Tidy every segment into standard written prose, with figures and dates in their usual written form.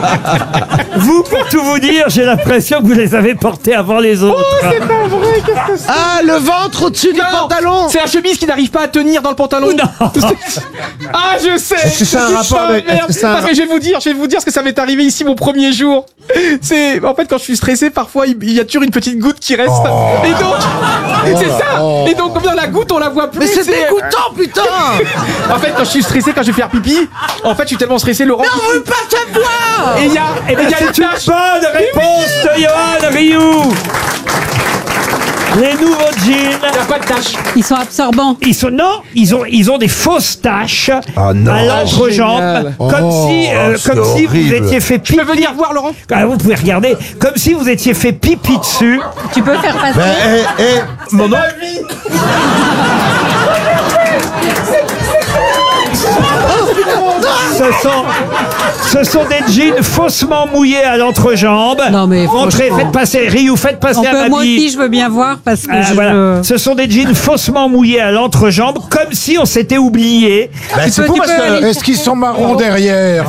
Vous, pour tout vous dire, j'ai l'impression que vous les avez portés avant les autres. Oh, c'est pas vrai, qu'est-ce que c'est? Ah, le ventre au-dessus du pantalon. C'est la chemise qui n'arrive pas à tenir dans le pantalon. Non. Ah, je sais. Est-ce que c'est un rapport avec... Parce que je vais vous dire ce que ça m'est arrivé ici mon premier jour. C'est en fait quand je suis stressé, parfois il y a toujours une petite goutte qui reste. Et donc c'est ça. Et donc comme dans la goutte on la voit plus. Mais c'est dégoûtant, putain. En fait quand je suis stressé, quand je vais faire pipi, en fait je suis tellement stressé, Laurent. Non, on veut pas savoir. Et il y a les taches. Bonne réponse de Johan Rioux. Les nouveaux jeans. Il n'y a pas de taches. Ils sont absorbants. Ils ont des fausses taches Ah non. à l'entrejambe, Génial. comme si vous horrible. étiez fait Tu pipi. peux venir voir Laurent? Ah, vous pouvez regarder, comme si vous étiez fait pipi dessus. Tu peux faire passer. Mon nom. Ce sont des jeans faussement mouillés à l'entrejambe. Non, mais Entrez, franchement. faites passer, Ryu, faites passer à Moi aussi, Babi. je veux bien voir parce que Voilà. Ce sont des jeans faussement mouillés à l'entrejambe, comme si on s'était oublié. C'est fou parce que. Est-ce qu'ils sont marrons derrière?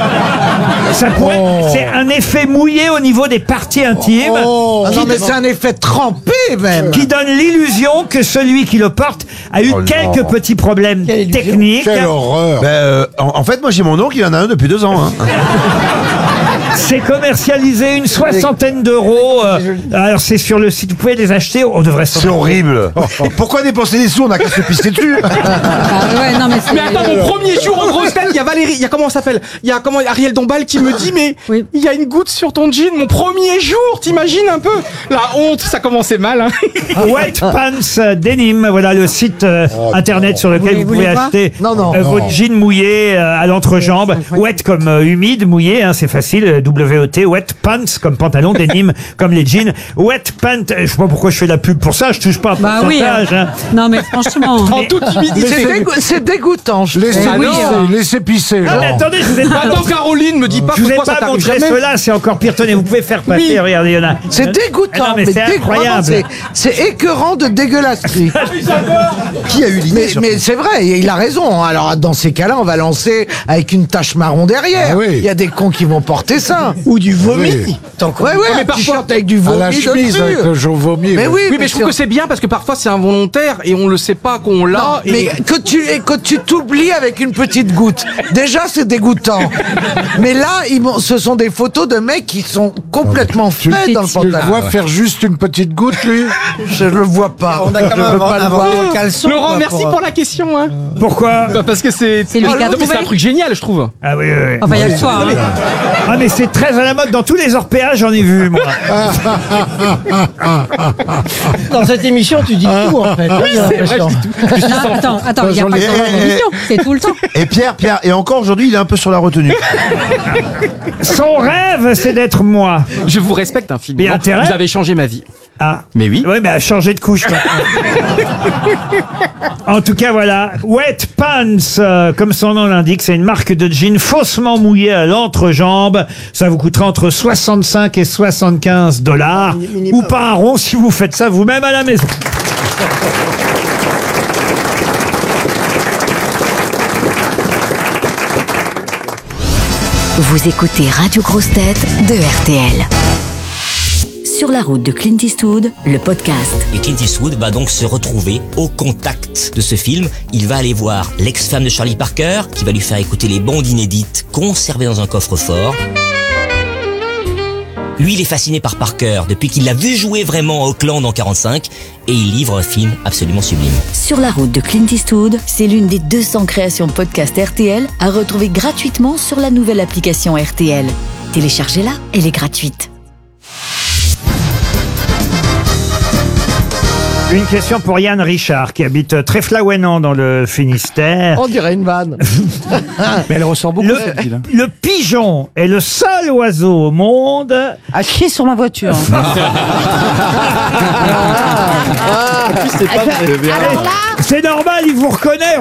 Ça pourrait, c'est un effet mouillé au niveau des parties intimes. Ah non, mais c'est un effet trempé, même. Qui donne l'illusion que celui qui le porte a eu quelques petits problèmes techniques. Quelle horreur. En fait, moi j'ai mon oncle, il en a un depuis 2 ans. Hein. C'est commercialisé une 60aine d'euros. Alors c'est sur le site, vous pouvez les acheter. On devrait C'est horrible. Pourquoi dépenser des sous? On a qu'à se pisser dessus. Ah ouais, non, mais c'est... Mais attends, mon premier jour en grosse tête, il y a Valérie, il y a comment ça s'appelle? Il y a comment Ariel Dombal qui me dit mais Oui. il y a une goutte sur ton jean, mon premier jour, t'imagines un peu? La honte, ça commençait mal. Hein. Wet Pants Denim, voilà le site internet sur lequel vous pouvez acheter votre jean mouillé à l'entrejambe. Wet comme humide, mouillé, hein, c'est facile. W-E-T, Wet Pants comme pantalon, Denim comme les jeans. Wet Pants, je sais pas pourquoi je fais la pub pour ça, je touche pas à Bah oui. pourcentage. Non, mais franchement. En toute humidité. C'est dégoûtant. Laissez pisser. Non, mais attendez, je vous ai pas, Attends, Caroline me dit pas je vous ai pourquoi ça pas t'arrive montré jamais. cela, c'est encore pire. Tenez, vous pouvez faire passer, Oui. regardez, il y en a. C'est dégoûtant, Non, mais c'est incroyable. C'est écœurant de dégueulasserie. Qui a eu l'idée? Mais c'est vrai, il a raison. Alors dans ces cas-là, on va lancer avec une tache marron derrière. Ah oui. Il y a des cons qui vont porter ça. Ou du vomi. Oui. Ouais, un mais parfois- t-shirt avec du À vomi la chemise dessus. avec le jaune vomi. Mais oui, Oui, mais je trouve que c'est bien parce que parfois c'est involontaire et on le sait pas qu'on l'a. Non, mais que tu t'oublies avec une petite goutte. Déjà, c'est dégoûtant. Mais là, ce sont des photos de mecs qui sont complètement faits dans le Tu le pantalon. vois faire juste une petite goutte, lui? Je le vois pas. On a quand même le caleçon. Laurent, merci pour la question. Hein. Pourquoi? Bah, parce que c'est. C'est lui qui a Non, mais c'est un trouvé. truc génial, je trouve. Ah oui, oui, oui. Enfin, il y a que toi. Hein. Ah mais c'est très à la mode dans tous les orpéages, j'en ai vu moi. Dans cette émission, tu dis tout en fait. Non, attends, il n'y a pas que dans la émission, c'est tout le temps. Et Pierre, et encore aujourd'hui, il est un peu sur la retenue. Son rêve, c'est d'être moi. Je vous respecte infiniment. Mais intérêt. Vous avez changé ma vie. Ah. Mais oui. Oui, mais à changer de couche. En tout cas, voilà. Wet Pants, comme son nom l'indique, c'est une marque de jeans faussement mouillée à l'entrejambe. Ça vous coûtera entre 65 et 75 $. Ou pas un rond si vous faites ça vous-même à la maison. Vous écoutez Radio Grosse Tête de RTL. Sur la route de Clint Eastwood, le podcast. Et Clint Eastwood va donc se retrouver au contact de ce film. Il va aller voir l'ex-femme de Charlie Parker, qui va lui faire écouter les bandes inédites conservées dans un coffre-fort. Lui, il est fasciné par Parker depuis qu'il l'a vu jouer vraiment à Auckland en 45 et il livre un film absolument sublime. Sur la route de Clint Eastwood, c'est l'une des 200 créations podcast RTL à retrouver gratuitement sur la nouvelle application RTL. Téléchargez-la, elle est gratuite. Une question pour Yann Richard, qui habite Tréflaouénan dans le Finistère. On dirait une vanne. Mais elle ressort beaucoup, cette ville. Le pigeon est le seul oiseau au monde. À chier sur ma voiture. C'est normal, il vous reconnaît.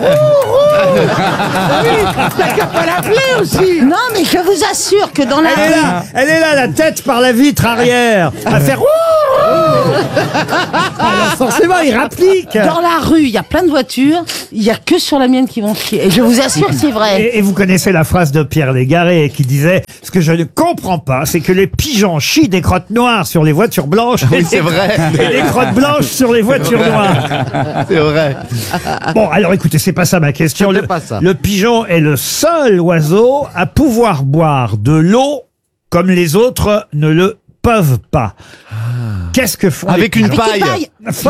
T'as qu'à pas l'appeler aussi. Non, mais je vous assure que dans la Elle est là, la tête par la vitre arrière, à faire. Alors forcément, il rapplique. Dans la rue, il y a plein de voitures, il y a que sur la mienne qui vont chier. Et je vous assure que c'est vrai. Et vous connaissez la phrase de Pierre Légaré qui disait « Ce que je ne comprends pas, c'est que les pigeons chient des crottes noires sur les voitures blanches Oui, c'est vrai. et des crottes blanches sur les voitures noires. » C'est vrai. Bon, alors écoutez, c'est pas ça ma question. C'était pas ça. Le pigeon est le seul oiseau à pouvoir boire de l'eau comme les autres ne le peuvent pas. Qu'est-ce que font Avec les une pigeons paille.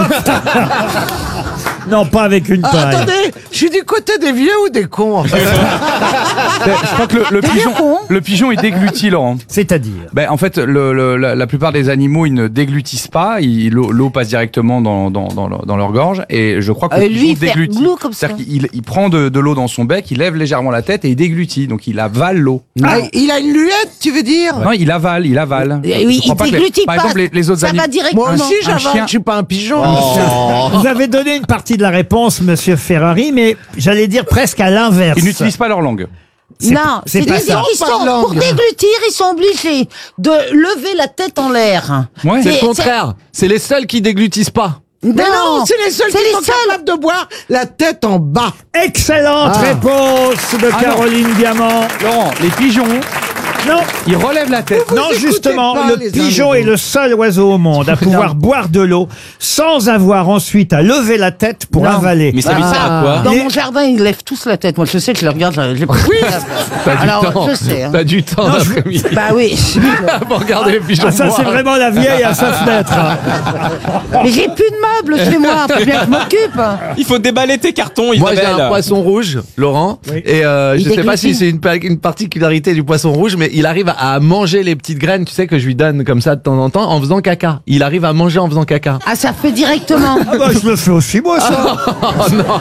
Non, pas avec une paille. Attendez, je suis du côté des vieux ou des cons en fait. Je crois que le pigeon, il déglutit, Laurent. C'est-à-dire En fait, la plupart des animaux, ils ne déglutissent pas. L'eau passe directement dans leur gorge. Et je crois que le Lui, pigeon il fait déglutit. glou comme ça. C'est-à-dire qu'il prend de l'eau dans son bec, il lève légèrement la tête et il déglutit. Donc il avale l'eau. Ah, il a une luette, tu veux dire? Non, il avale. Oui, Je crois pas que déglutit par pas. exemple, les autres Ça animaux. va directement. Moi aussi Un j'avale, chien. je suis pas un pigeon. Vous avez donné une partie de la réponse, Monsieur Ferrari, mais j'allais dire presque à l'inverse. Ils n'utilisent pas leur langue. C'est- Non, c'est pas c'est-à-dire ça. qu'ils sont, Langue. pour déglutir, ils sont obligés de lever la tête en l'air. Ouais. C'est le contraire. C'est les seuls qui déglutissent pas. Mais non, c'est les seuls c'est qui les sont seuls. capables de boire la tête en bas. Excellente réponse de Ah non. Caroline Diamant. Laurent, les pigeons, Non, ils relèvent la tête. non, écoutez justement, pas le les pigeon animaux. est le seul oiseau au monde à pouvoir boire de l'eau sans avoir ensuite à lever la tête pour avaler. Mais ça lui sert à quoi? Dans Les- mon jardin, ils lèvent tous la tête. Moi, je sais que je les regarde. J'ai pas Alors, je sais. Hein. T'as du temps l'après-midi. Bah oui. Pour regarder les pigeons. Ah, ça, c'est boire. vraiment la vieille à sa fenêtre. hein. Mais j'ai plus de meubles chez moi. Faut bien que je m'occupe. Il faut déballer tes cartons, Moi Isabelle. j'ai un poisson rouge, Laurent, Oui. et Il je sais pas si déglutit. c'est une particularité du poisson rouge, mais il arrive à manger les petites graines, tu sais, que je lui donne comme ça de temps en temps en faisant caca. Il arrive à manger en faisant caca. Ah, ça fait directement. Ah bah, je le fais aussi, moi, ça. Oh non.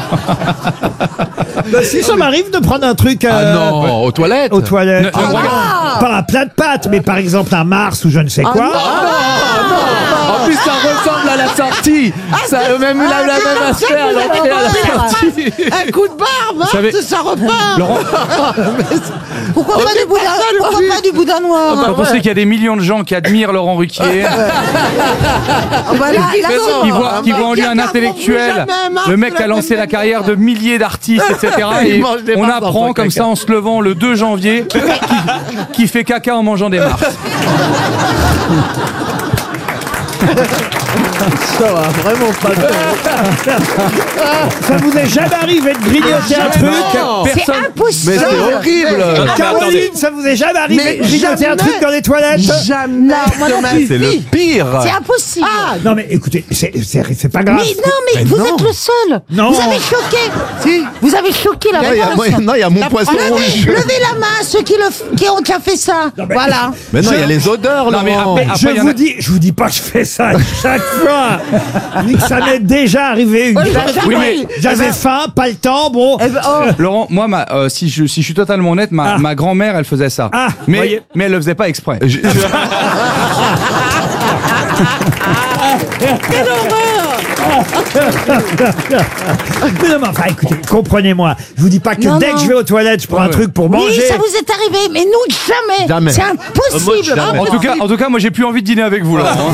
Bah, si ça m'arrive de prendre un truc Ah non, aux toilettes. aux toilettes. Ne- ne Pas un plat de pâtes, mais par exemple un Mars ou je ne sais quoi. En plus, ça ressemble à la sortie. Ça a même eu la même aspect à l'entrée à la sortie. Un coup de barbe, savez- ça repart. Laurent, Pourquoi pas du boudin, pourquoi pas du boudin noir? quand on sait qu'il y a des millions de gens qui admirent Laurent Ruquier, Bah, là, qui voient en lui un intellectuel, le mec a lancé la carrière de milliers d'artistes, etc. Il Et mange des on Mars dans apprend son comme caca. ça en se levant le 2 janvier qui fait caca en mangeant des Mars. Ça va vraiment pas. Ça vous est jamais arrivé de grignoter un truc c'est Personne. Mais impossible. c'est horrible. Caroline, ça vous est jamais arrivé Mais de grignoter un jamais. truc dans les toilettes Jamais Non, moi non de ma plus. C'est le vie. pire. C'est impossible. Non mais écoutez, c'est pas grave. Mais non, mais vous êtes le seul. Non. Vous avez choqué. Si. Vous avez choqué la Il y a- France. non, il y a mon poisson rouge. Levez la main, ceux qui ont déjà fait ça. Voilà. Mais non, il y a les odeurs, Non, mais Laurent. après, Je il y en vous a- dis, je vous dis pas que je fais ça chaque fois. Je dis que ça m'est déjà arrivé une fois. Oui, mais J'avais faim, pas le temps, bon. Eh ben, oh. Laurent, moi, si je suis totalement honnête, ma grand-mère, elle faisait ça. Ah, voyez. mais elle le faisait pas exprès. Mais non, mais enfin, écoutez, comprenez-moi. Je vous dis pas que Non, dès non. que je vais aux toilettes, je prends un truc pour manger. Oui, ça vous est arrivé, mais nous jamais. Jamais. C'est impossible. jamais. En tout cas, moi, j'ai plus envie de dîner avec vous, Laurent.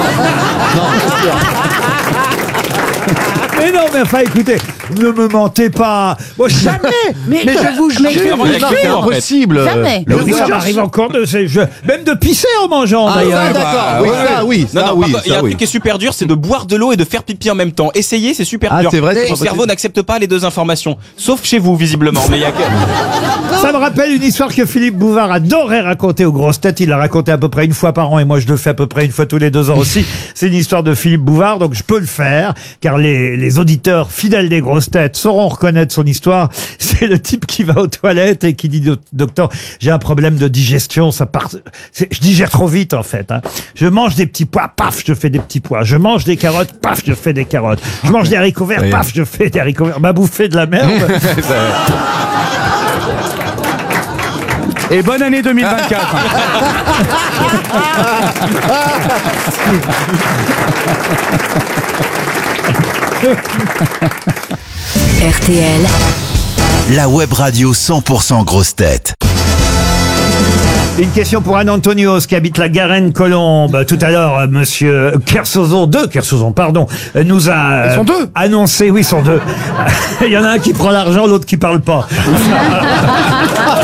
Mais non, mais enfin, écoutez, ne me mentez pas. Moi, je... Jamais. Mais je vous jure. Vraiment, il y a Non, que c'est vous, en fait. impossible. Jamais. Oui, ça m'arrive encore même de pisser en mangeant, Ah, d'ailleurs. ça, d'accord. Oui, ça, oui. Non, Ça, non, oui. par contre, il y a Ça, un oui. truc qui est super dur, c'est de boire de l'eau et de faire pipi en même temps. Essayez, c'est super Ah, dur. c'est vrai, c'est Ton pas cerveau n'accepte pas les deux informations. Sauf chez vous, visiblement. Mais il y a que... Ça me rappelle une histoire que Philippe Bouvard adorait raconter aux grosses têtes. Il la racontait à peu près une fois par an et moi je le fais à peu près une fois tous les 2 ans aussi. C'est une histoire de Philippe Bouvard, donc je peux le faire car les auditeurs fidèles des grosses têtes sauront reconnaître son histoire. C'est le type qui va aux toilettes et qui dit docteur, j'ai un problème de digestion, ça part, je digère trop vite en fait. Hein. Je mange des petits pois, paf, je fais des petits pois. Je mange des carottes, paf, je fais des carottes. Je mange des haricots verts, paf, je fais des haricots verts. M'a bouffé de la merde. Et bonne année 2024. RTL, La web radio 100% grosse tête. Une question pour Anne Antonios qui habite la Garenne-Colombe. Tout à l'heure, monsieur Kersozon, nous a Ils sont deux annoncé, oui, ils sont deux. Il y en a un qui prend l'argent, l'autre qui parle pas.